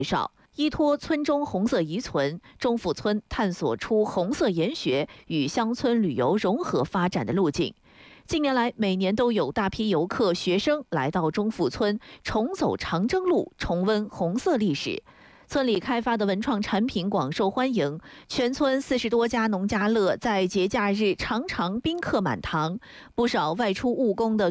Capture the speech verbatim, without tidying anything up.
绍，依托村中红色遗存，中府村探索出红色研学与乡村旅游融合发展的路径。近年来，每年都有大批游客、学生来到中府村，重走长征路，重温红色历史。村里开发的文创产品广受欢迎，全村四十多家农家乐在节假日常常宾客满堂，不少外出务工的